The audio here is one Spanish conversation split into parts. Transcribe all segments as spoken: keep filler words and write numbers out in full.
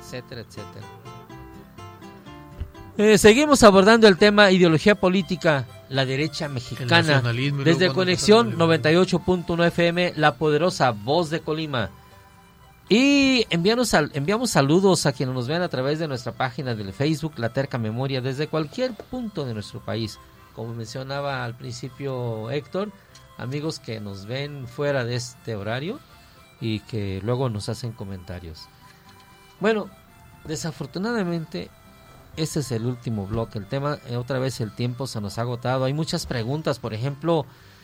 etcétera, etcétera. Eh, seguimos abordando el tema ideología política, la derecha mexicana. Desde Conexión noventa y ocho punto uno F M, la poderosa voz de Colima. Y enviamos, enviamos saludos a quienes nos ven a través de nuestra página del Facebook, La Terca Memoria, desde cualquier punto de nuestro país. Como mencionaba al principio Héctor, amigos que nos ven fuera de este horario y que luego nos hacen comentarios. Bueno, desafortunadamente este es el último bloque. El tema, eh, otra vez el tiempo se nos ha agotado. Hay muchas preguntas, por ejemplo,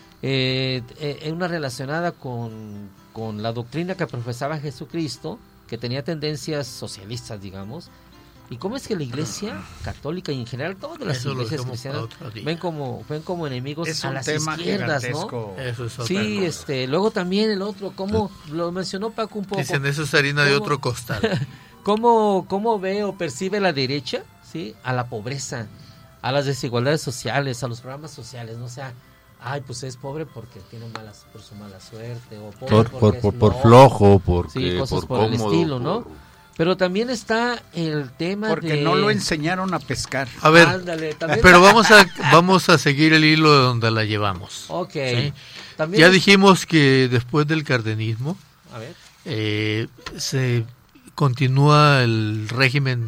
eh, eh, una relacionada con, con la doctrina que profesaba Jesucristo, que tenía tendencias socialistas, digamos. ¿Y cómo es que la Iglesia Católica y en general todas las Eso iglesias cristianas ven como ven como enemigos es a las izquierdas, ¿no? Eso es sí, cosa. este, luego también el otro, como lo mencionó Paco un poco. Dicen, eso es harina de otro costal. ¿Cómo, ¿Cómo ve o percibe la derecha, sí, a la pobreza, a las desigualdades sociales, a los programas sociales? No, o sea, ay, pues es pobre porque tiene malas, por su mala suerte, o pobre por, porque por, es por, flojo, por flojo, porque, sí, cosas por, por cómodo, el estilo, ¿no? por... Pero también está el tema porque de... no lo enseñaron a pescar. A ver, Ándale, pero vamos a vamos a seguir el hilo de donde la llevamos. Ok. ¿Sí? También ya es... dijimos que después del cardenismo a ver. Eh, se continúa el régimen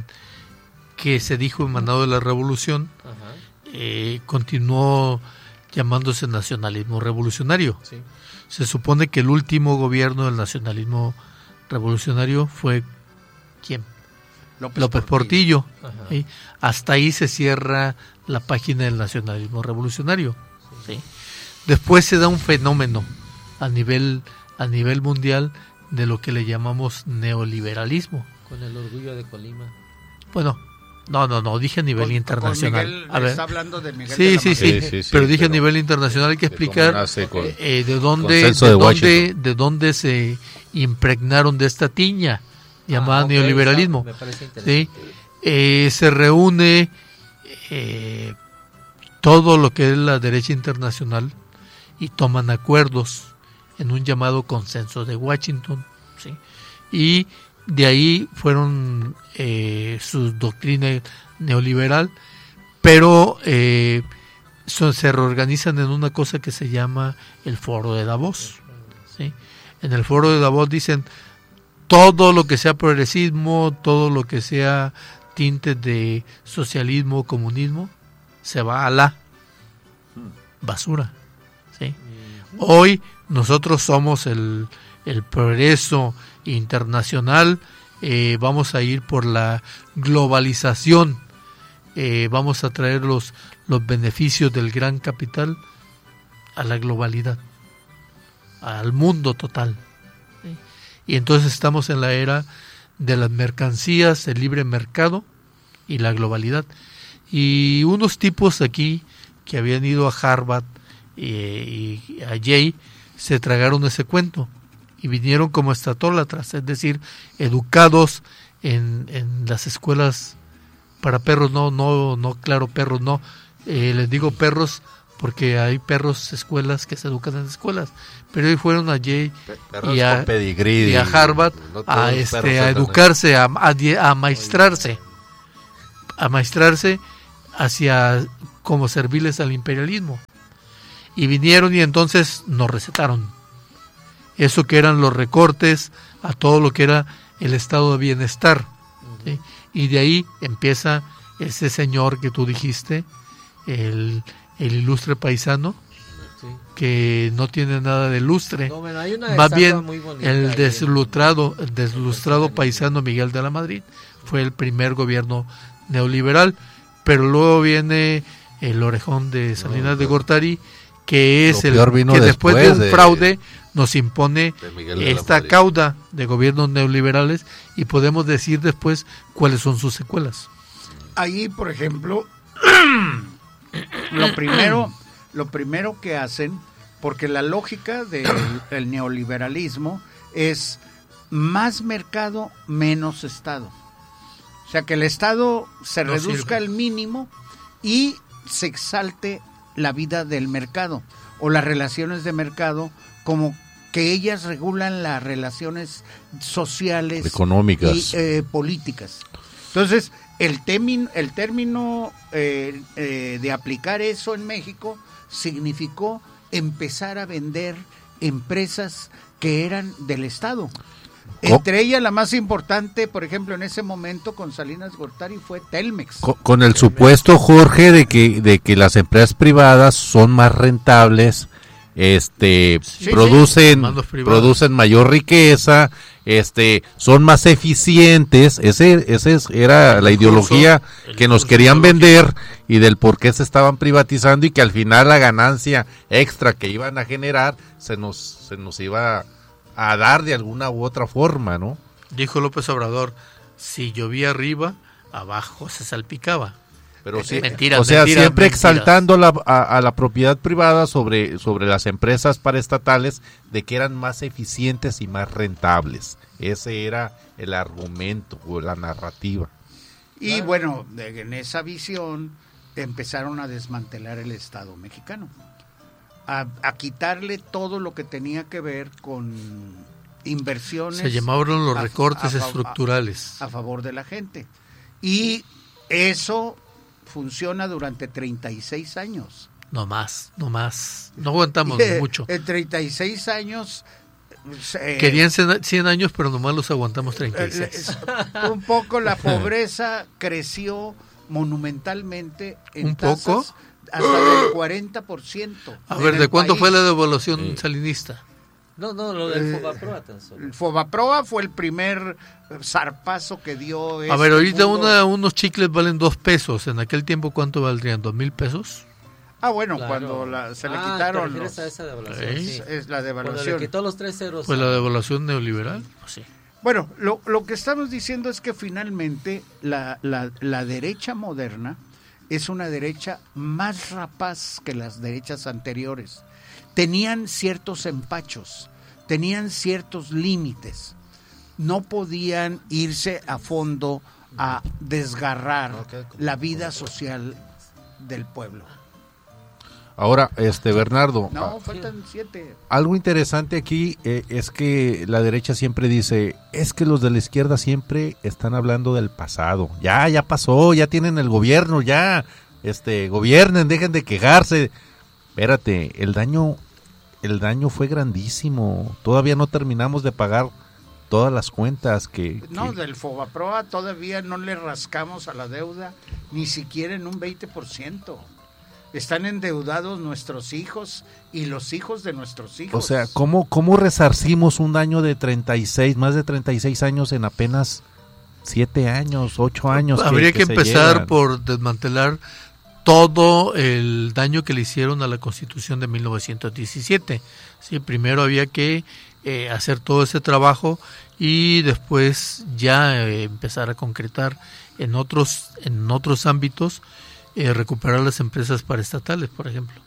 que se dijo emanado de la revolución. Ajá. Eh, continuó llamándose nacionalismo revolucionario. Sí. Se supone que el último gobierno del nacionalismo revolucionario fue ¿quién? López, López Portillo. Portillo. ¿Sí? Hasta ahí se cierra la página del nacionalismo revolucionario. Sí. ¿Sí? Después se da un fenómeno a nivel a nivel mundial de lo que le llamamos neoliberalismo. Con el orgullo de Colima. Bueno, no, no, no, dije a nivel con, internacional. Con Miguel, a ver. está hablando de Miguel sí, de la sí, sí, sí, sí, pero dije pero a nivel internacional, hay que explicar eh, de dónde de, de dónde de dónde se impregnaron de esta tiña llamada ah, okay, neoliberalismo. Me parece ¿sí? eh, se reúne eh, todo lo que es la derecha internacional y toman acuerdos en un llamado consenso de Washington, ¿sí? Y de ahí fueron eh, su doctrina neoliberal, pero eh, son, se reorganizan en una cosa que se llama el Foro de Davos, ¿sí? En el Foro de Davos dicen todo lo que sea progresismo, todo lo que sea tintes de socialismo, comunismo, se va a la basura, ¿sí? Hoy nosotros somos el, el progreso internacional, eh, vamos a ir por la globalización, eh, vamos a traer los, los beneficios del gran capital a la globalidad, al mundo total, ¿sí? Y entonces estamos en la era de las mercancías, el libre mercado y la globalidad. Y unos tipos aquí que habían ido a Harvard y, y a Yale se tragaron ese cuento y vinieron como estatólatras, es decir, educados en, en las escuelas para perros, no, no, no, claro, perros no, eh, les digo perros porque hay perros, escuelas que se educan en escuelas, pero hoy fueron a Yale y a, pedigrí, y a Harvard no a, este, a educarse, a, a, a maestrarse, a maestrarse hacia como servirles al imperialismo. Y vinieron y entonces nos recetaron eso que eran los recortes a todo lo que era el estado de bienestar, ¿sí? Y de ahí empieza ese señor que tú dijiste, el, el ilustre paisano, sí, que no tiene nada de lustre, no, bueno, más bien el deslustrado, el deslustrado paisano Miguel de la Madrid fue el primer gobierno neoliberal, pero luego viene el orejón de Salinas no, de Gortari, que es el que después, después de un de, fraude nos impone esta cauda de gobiernos neoliberales y podemos decir después cuáles son sus secuelas. Ahí, por ejemplo, lo primero, lo primero que hacen, porque la lógica del el neoliberalismo es más mercado, menos Estado. O sea, que el Estado se no reduzca sirve. al mínimo y se exalte la vida del mercado o las relaciones de mercado como que ellas regulan las relaciones sociales, económicas y eh, políticas. Entonces, el, temin, el término eh, eh, de aplicar eso en México significó empezar a vender empresas que eran del Estado. Entre ellas la más importante, por ejemplo, en ese momento con Salinas Gortari fue Telmex. Con, con el supuesto, Jorge, de que de que las empresas privadas son más rentables, este sí, producen sí. producen mayor riqueza, este son más eficientes. Ese ese era la ideología que nos querían vender y del por qué se estaban privatizando y que al final la ganancia extra que iban a generar se nos se nos iba a dar de alguna u otra forma, ¿no? Dijo López Obrador, si llovía arriba, abajo se salpicaba. Pero sí, mentiras, o sea, mentiras, siempre mentiras. exaltando la, a, a la propiedad privada sobre, sobre las empresas paraestatales de que eran más eficientes y más rentables. Ese era el argumento o la narrativa. Y claro. bueno, en esa visión empezaron a desmantelar el Estado mexicano. A, a quitarle todo lo que tenía que ver con inversiones. Se llamaron los recortes a, a, estructurales. A, a favor de la gente. Y eso funciona durante treinta y seis años. No más, no más. No aguantamos eh, mucho. En treinta y seis años... Eh, Querían cien años, pero nomás los aguantamos treinta y seis. Eh, un poco la pobreza creció monumentalmente en ¿Un poco? tasas hasta del cuarenta por ciento. A ver, ¿de cuánto país. fue la devaluación sí. salinista? No, no, lo del eh, Fobaproa tan solo. El Fobaproa fue el primer zarpazo que dio. A ver, ahorita una, unos chicles valen dos pesos. En aquel tiempo, ¿cuánto valdrían? ¿Dos mil pesos? Ah, bueno, claro. cuando la, se le ah, quitaron. ¿te refieres los, a esa devaluación? Es, sí. es la devaluación. Cuando le quitó los tres ceros. ¿Fue la devaluación neoliberal? Sí. Bueno, lo, lo que estamos diciendo es que finalmente la, la, la derecha moderna es una derecha más rapaz que las derechas anteriores. Tenían ciertos empachos, tenían ciertos límites. No podían irse a fondo a desgarrar la vida social del pueblo. Ahora, este Bernardo, no, faltan siete. Algo interesante aquí eh, es que la derecha siempre dice, es que los de la izquierda siempre están hablando del pasado. Ya, ya pasó, ya tienen el gobierno, ya, este, gobiernen, dejen de quejarse. Espérate, el daño, el daño fue grandísimo. Todavía no terminamos de pagar todas las cuentas que... No, que... del Fobaproa todavía no le rascamos a la deuda, ni siquiera en un veinte por ciento. Están endeudados nuestros hijos y los hijos de nuestros hijos. O sea, ¿cómo, cómo resarcimos un daño de treinta y seis, más de treinta y seis años en apenas siete años, ocho años? Habría que, que, que empezar por desmantelar todo el daño que le hicieron a la Constitución de mil novecientos diecisiete. Sí, primero había que eh, hacer todo ese trabajo y después ya eh, empezar a concretar en otros, en otros ámbitos. Eh, recuperar las empresas paraestatales, por ejemplo.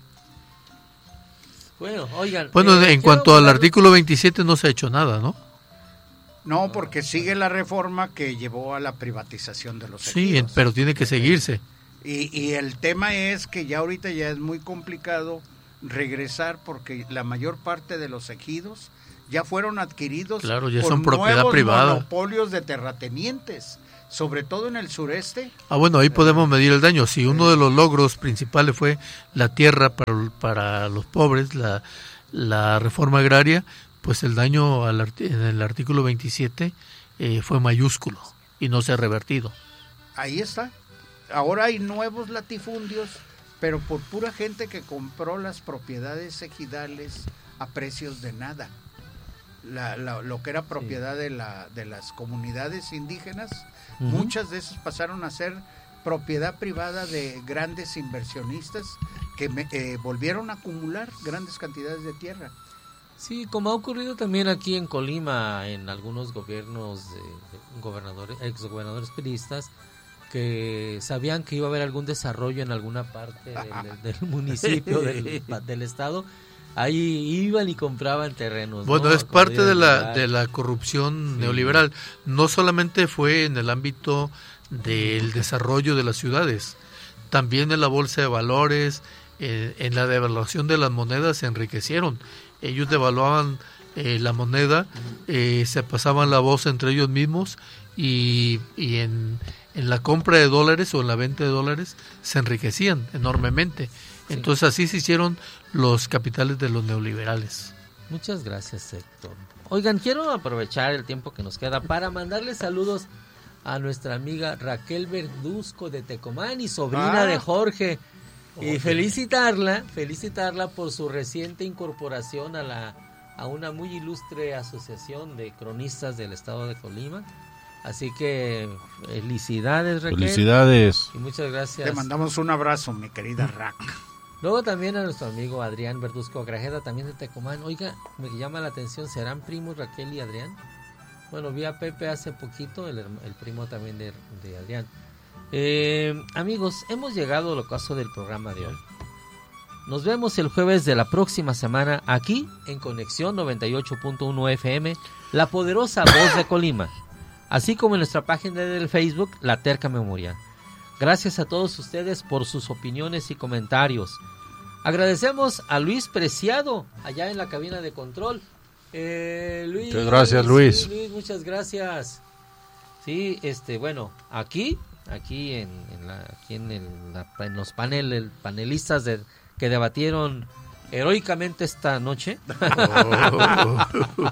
Bueno, oigan. Bueno, eh, en cuanto al artículo veintisiete no se ha hecho nada, ¿no? No, porque sigue la reforma que llevó a la privatización de los sí, ejidos. pero tiene que seguirse. Y, y el tema es que ya ahorita ya es muy complicado regresar porque la mayor parte de los ejidos ya fueron adquiridos claro, ya por son propiedad nuevos privada. monopolios de terratenientes. Sobre todo en el sureste. Ah, bueno, ahí podemos medir el daño. Si uno de los logros principales fue la tierra para, para los pobres, la, la reforma agraria, pues el daño al, en el artículo veintisiete eh, fue mayúsculo y no se ha revertido. Ahí está. Ahora hay nuevos latifundios, pero por pura gente que compró las propiedades ejidales a precios de nada. La, la, lo que era propiedad sí. de, la, de las comunidades indígenas, uh-huh. muchas de esas pasaron a ser propiedad privada de grandes inversionistas que me, eh, volvieron a acumular grandes cantidades de tierra. Sí, como ha ocurrido también aquí en Colima, en algunos gobiernos, de, de gobernadores, exgobernadores priistas, que sabían que iba a haber algún desarrollo en alguna parte del, del municipio, del, del estado. Ahí iban y compraban terrenos. Bueno, ¿no? es parte de la de la corrupción sí. neoliberal. No solamente fue en el ámbito del desarrollo de las ciudades, también en la bolsa de valores, eh, en la devaluación de las monedas se enriquecieron. ellos devaluaban eh, la moneda, eh, se pasaban la voz entre ellos mismos y, y en, en la compra de dólares o en la venta de dólares se enriquecían enormemente. Sí. Entonces así se hicieron los capitales de los neoliberales. Muchas gracias, Héctor. Oigan, quiero aprovechar el tiempo que nos queda para mandarle saludos a nuestra amiga Raquel Verduzco de Tecomán y sobrina ah. de Jorge. Y felicitarla, felicitarla por su reciente incorporación a la a una muy ilustre asociación de cronistas del estado de Colima. Así que felicidades, Raquel. Felicidades. Y muchas gracias. Te mandamos un abrazo, mi querida Rac. Luego también a nuestro amigo Adrián Verduzco Grajeda, también de Tecomán. Oiga, me llama la atención, ¿serán primos Raquel y Adrián? Bueno, vi a Pepe hace poquito, el, el primo también de, de Adrián. Eh, amigos, hemos llegado al ocaso del programa de hoy. Nos vemos el jueves de la próxima semana aquí en Conexión noventa y ocho punto uno F M, la poderosa voz de Colima, así como en nuestra página del Facebook, La Terca Memoria. Gracias a todos ustedes por sus opiniones y comentarios. Agradecemos a Luis Preciado, allá en la cabina de control. Eh, Luis, muchas gracias, Luis. Sí, Luis, muchas gracias. Sí, este, bueno, aquí, aquí en, en, la, aquí en, el, la, en los paneles, panelistas de, que debatieron heroicamente esta noche. Oh.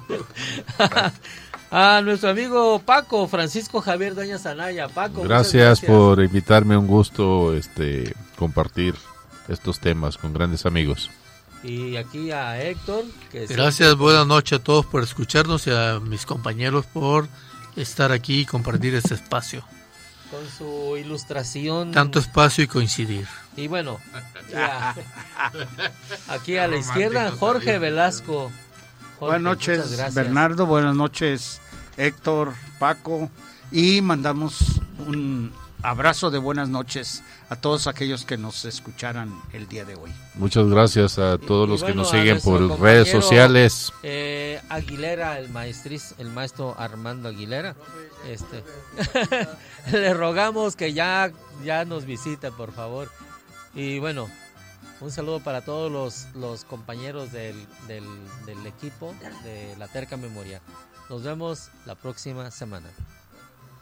A nuestro amigo Paco, Francisco Javier Dueñas Anaya. Paco, gracias, gracias por invitarme, un gusto este compartir estos temas con grandes amigos. Y aquí a Héctor. Que gracias, siempre... buenas noches a todos por escucharnos y a mis compañeros por estar aquí y compartir este espacio. Con su ilustración. Tanto espacio y coincidir. Y bueno, ya, aquí a la izquierda, Jorge Velasco. Jorge, buenas noches, Bernardo, buenas noches, Héctor, Paco, y mandamos un abrazo de buenas noches a todos aquellos que nos escucharan el día de hoy. Muchas gracias a todos y, los y bueno, que nos siguen por redes sociales. Eh, Aguilera, el maestriz, el maestro Armando Aguilera, este, le rogamos que ya, ya nos visite, por favor. Y bueno, un saludo para todos los, los compañeros del, del, del equipo de La Terca Memoria. Nos vemos la próxima semana.